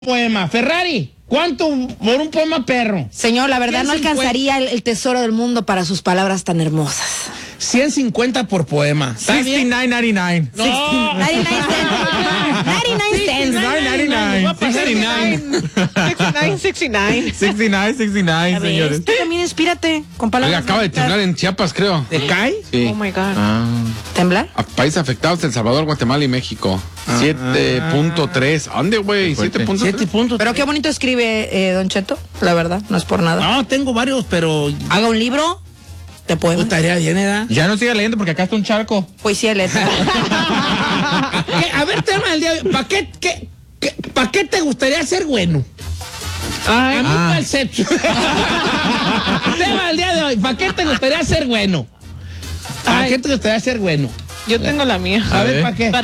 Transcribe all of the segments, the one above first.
Poema. Ferrari, ¿cuánto por un poema perro? Señor, la verdad no alcanzaría el tesoro del mundo para sus palabras tan hermosas. 150 por poema. $69.99. No. 99 cents. 69, A ver, señores. tú también inspírate con Oiga, palabras. acaba de temblar en Chiapas, creo. ¿Te cae? Sí. Oh my God. Ah. ¿Temblar? A países afectados: El Salvador, Guatemala y México. 7.3. ¿Dónde, güey? Fuerte. 7.3. 7 puntos. Pero qué bonito escribe Don Cheto, la verdad, no es por nada. No, tengo varios, pero Haga un libro de poemas. estaría bien, ¿eh? Ya no siga leyendo porque acá está un charco. Poesía letra. A ver, tema del día. ¿Para qué te gustaría ser bueno? A mí para el sexo. Tema del día de hoy. ¿Para qué te gustaría ser bueno? ¿Para qué te gustaría ser bueno? Yo tengo la mía. A ver, ¿para qué? Para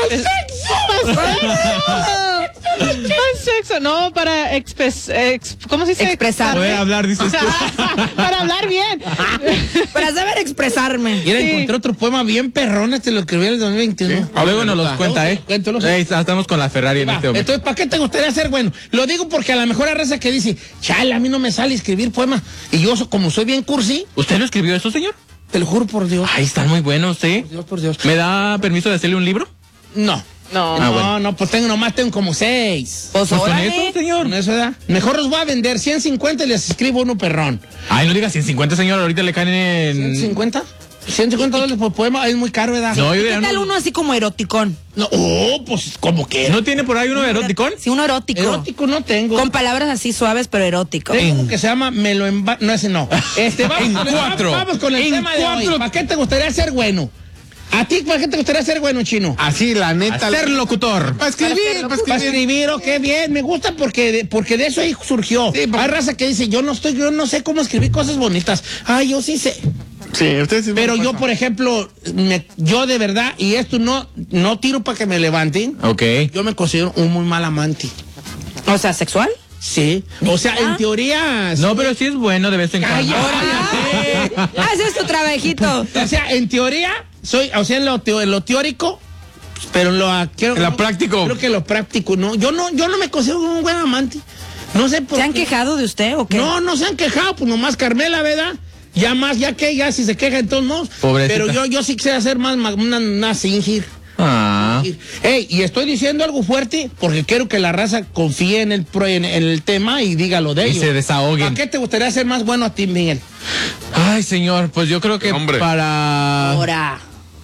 sexo, no, para ¿cómo se dice? Expresar. Puede hablar, dices tú. Para hablar bien. Para saber expresarme. Mira, Sí. encontré otro poema bien perrón, lo escribí en el 2021. Luego nos los cuenta, ¿eh? Cuéntalos. Estamos con la Ferrari en Va, este momento. entonces, ¿para qué te gustaría ser bueno? Lo digo porque a lo mejor hay raza que dice, chale, a mí no me sale escribir poemas. Y yo, como soy bien cursi, ¿Usted lo escribió eso, señor? te lo juro por Dios. Ay, están muy buenos, ¿sí? Por Dios. ¿Me da permiso de hacerle un libro? No. No. No, pues nomás tengo como 6. Pues Pues con órale. eso, señor. Con eso da. Mejor los voy a vender 150 y les escribo uno perrón. Ay, no diga 150, señor. Ahorita le caen en... ¿150? 150 dólares por poema es muy caro, ¿verdad? No, yo ¿Qué diría, tal no, uno así como eroticón? No, pues como que. ¿no tiene por ahí uno de eroticón? Sí, uno erótico. Erótico no tengo. Con palabras así suaves, pero erótico. Tengo uno que se llama Me lo emba... No, ese no. Vamos con el tema de hoy. ¿Para qué te gustaría ser bueno? ¿A ti para qué te gustaría ser bueno, Chino? Así, la neta. Ser locutor. Para escribir, Para escribir, qué bien, me gusta porque de eso ahí surgió. Sí, Hay raza que dice, yo no sé cómo escribir cosas bonitas. Ay, yo sí sé. Sí, ustedes sí. Pero yo, por ejemplo, yo de verdad, y esto no tiro para que me levanten, Ok. yo me considero un muy mal amante. O sea, ¿sexual? Sí. O sea, en teoría... No, pero sí es bueno de vez en cuando. ¡Cállate! Haces tu trabajito. O sea, en teoría, en lo teórico, pero en lo práctico. Creo que lo práctico, no. Yo no me considero un buen amante. No sé por ¿Se han qué. quejado de usted o qué? No se han quejado, pues nomás Carmela, ¿verdad? Ya si se queja, entonces no. Pobrecita. Pero yo sí quisiera hacer más una singir. Ah. Ey, y estoy diciendo algo fuerte porque quiero que la raza confíe en el tema y diga lo de Y ellos. se desahoguen. ¿Para qué te gustaría ser más bueno a ti, Miguel? Ay, señor, pues yo creo que Hombre. para... Ahora.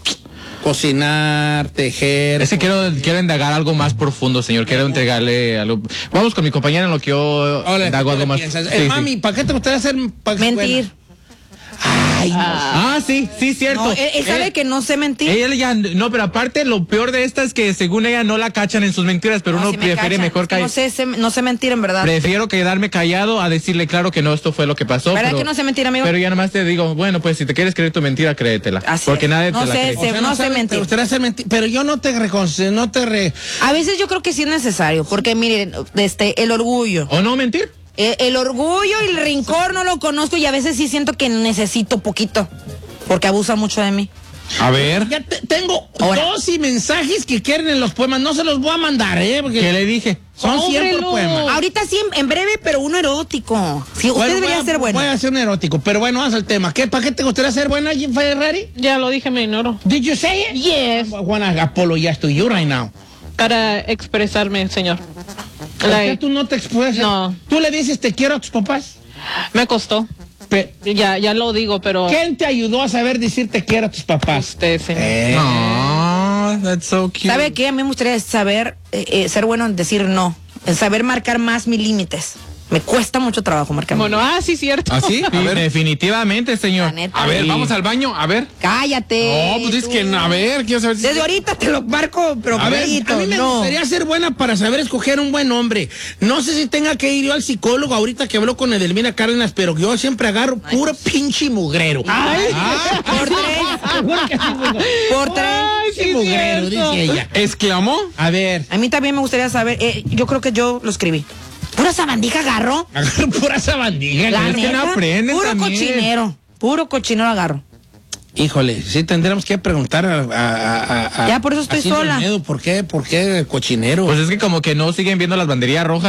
Cocinar, tejer. Es que quiero indagar algo más profundo, señor. Quiero entregarle algo. Vamos con mi compañera en lo que yo Hola, indago ¿qué algo más. piensas? Sí, sí. Mami, ¿para qué te gustaría ser Mentir. Ay, Sí, cierto. No, él sabe que no sé mentir. Ella ya, no, pero aparte lo peor de esta es que según ella no la cachan en sus mentiras, pero No, uno sí me prefiere cachan. mejor Es que callar. no sé mentir, en verdad. Prefiero quedarme callado a decirle claro que no, esto fue lo que pasó. ¿Verdad pero, que no sé mentir, amigo? Pero ya nomás te digo, bueno, pues si te quieres creer tu mentira, créetela. Así porque es. nadie No te la sé, cree. se- no sé Te mentir. gustaría ser mentir, pero yo no te A veces yo creo que sí es necesario, porque miren, el orgullo. ¿O no mentir? El orgullo y el rencor no lo conozco y a veces sí siento que necesito poquito, porque abusa mucho de mí. A ver. Ya tengo Ahora. 2 mensajes que quieren en los poemas. No se los voy a mandar, porque ¿Qué le dije? son 100 por Óbrelo. poema. Ahorita sí, en breve, pero uno erótico. Sí, usted debería ser bueno. Voy a hacer un erótico, pero bueno, vamos al tema. ¿Para qué te gustaría ser buena, Ferrari? Ya lo dije, me ignoro. Did you say it? Yes. I wanna apologize to you right now. Para expresarme, señor. ¿Por qué tú no te expresas? No. ¿Tú le dices te quiero a tus papás? Me costó. Ya lo digo, pero ¿Quién te ayudó a saber decir te quiero a tus papás? usted, señor. Oh, that's so cute. ¿Sabe qué? A mí me gustaría saber, ser bueno en decir no, en saber marcar más mis límites. Me cuesta mucho trabajo marcar mis Bueno, sí, cierto. ¿Así? Sí, A ver. definitivamente, señor. La neta. A ver, Sí. vamos al baño. A ver. Cállate. No, pues es que, a ver, quiero saber si... Desde ahorita te lo marco, pero A ver, poquito, a mí me no. gustaría ser buena para saber escoger un buen hombre. No sé si tenga que ir yo al psicólogo ahorita que habló con Edelmira Cárdenas, pero yo siempre agarro puro pinche mugrero. Por tres. Por tres. Ay, Pinche sí, mugrero, cierto. dice ella. ¿Exclamó? A ver, A mí también me gustaría saber, yo creo que yo lo escribí. ¿Pura sabandija agarro? agarro pura sabandija. La es que no neta, aprenden puro también. cochinero agarro. Híjole, sí tendremos que preguntar a Ya, por eso estoy Silvio sola. Olmedo, ¿por qué cochinero? Pues es que como que no siguen viendo las banderías rojas.